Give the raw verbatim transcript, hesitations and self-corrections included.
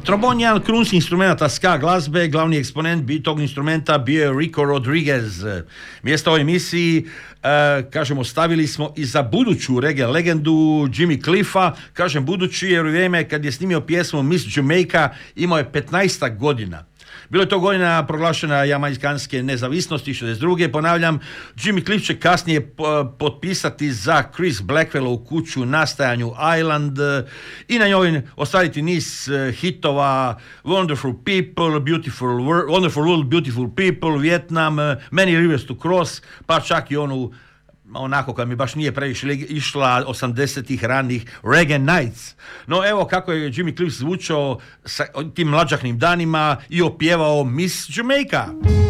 Trombon je jedan krunski instrumenta ska glazbe, glavni eksponent bi tog instrumenta bio je Rico Rodriguez. Mjesto ovoj emisiji, uh, kažemo, stavili smo i za buduću reggae legendu Jimmy Cliffa, kažem budući jer u vrijeme kad je snimio pjesmu Miss Jamaica imao je petnaest godina. Bilo je to godina proglašena jamajkanske nezavisnosti, šezdeset druge ponavljam. Jimmy Cliff će kasnije potpisati za Chris Blackwellovu kuću nastajanju Island i na njoj ostaviti niz hitova Wonderful People, Beautiful World, Wonderful World, Beautiful People, Vietnam, Many Rivers to Cross, pa čak i onu onako kad mi baš nije previše išla osamdesetih ranih Reggae Nights. No evo kako je Jimmy Cliff zvučao sa tim mlađahnim danima i opjevao Miss Jamaica.